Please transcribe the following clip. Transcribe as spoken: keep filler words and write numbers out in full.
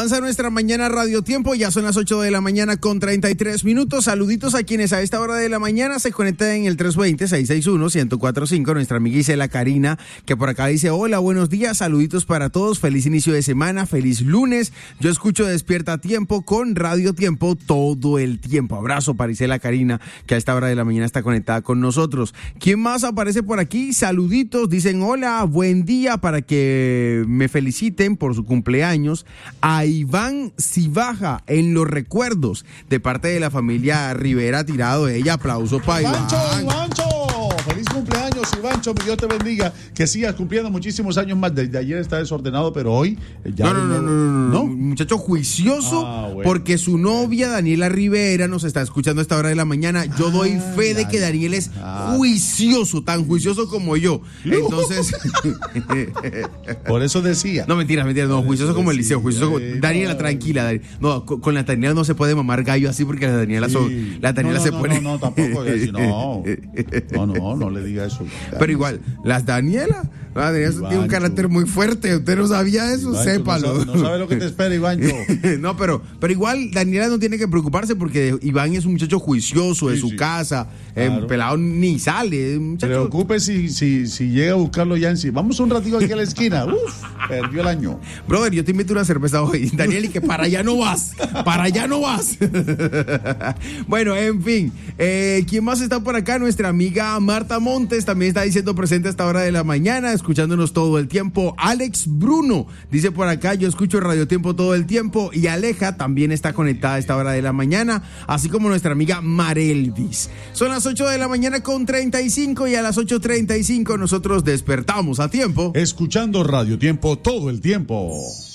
Avanza nuestra mañana Radio Tiempo, ya son las ocho de la mañana con treinta y tres minutos. Saluditos a quienes a esta hora de la mañana se conectan en el tres dos cero, seis seis uno, uno cero cuatro cinco. Nuestra amiga Isela Karina, que por acá dice: hola, buenos días, saluditos para todos, feliz inicio de semana, feliz lunes. Yo escucho Despierta a Tiempo con Radio Tiempo todo el tiempo. Abrazo para Isela Karina, que a esta hora de la mañana está conectada con nosotros. ¿Quién más aparece por aquí? Saluditos, dicen: hola, buen día, para que me feliciten por su cumpleaños a Iván Cibaja en los recuerdos de parte de la familia Rivera Tirado. Ella, aplauso para Iván. Ivancho, Ivancho, feliz cumpleaños, Ivancho, que Dios te bendiga, que sigas cumpliendo muchísimos años más. Desde ayer está desordenado, pero hoy ya no, no, no, no, no, no, muchacho juicioso, ah, bueno, porque su novia Daniela Rivera nos está escuchando a esta hora de la mañana. Yo ah, doy fe de que Daniel es ah, juicioso, tan juicioso como yo. Entonces, por eso decía. No, mentiras, mentiras, no, juicioso como Eliseo, juicioso como Daniela, tranquila, Daniela. No, con, con la Daniela no se puede mamar gallo así, porque la Daniela, sí. son, la Daniela no, no, se no, pone. No, no, tampoco. No, no, no, no le diga eso. Pero igual, las Daniela, la Daniela Ivancho tiene un carácter muy fuerte. Usted no sabía eso, Ivancho, sépalo. No sabe, no sabe lo que te espera, Ivancho. No, pero, pero igual Daniela no tiene que preocuparse, porque Iván es un muchacho juicioso de sí, su sí. casa. Claro. Eh, pelado ni sale. Muchacho. Preocupe si, si, si llega a buscarlo ya en sí. Vamos un ratito aquí a la esquina. Uf, perdió el año. Brother, yo te invito a una cerveza hoy, Daniel, y que para allá no vas. Para allá no vas. Bueno, en fin. Eh, ¿Quién más está por acá? Nuestra amiga Marta Montes también está diciendo presente a esta hora de la mañana, escuchándonos todo el tiempo. Alex Bruno dice por acá: yo escucho Radio Tiempo todo el tiempo. Y Aleja también está conectada a esta hora de la mañana, así como nuestra amiga Marelvis. Son las ocho de la mañana con treinta y cinco, y a las ocho treinta y cinco nosotros despertamos a tiempo, escuchando Radio Tiempo todo el tiempo.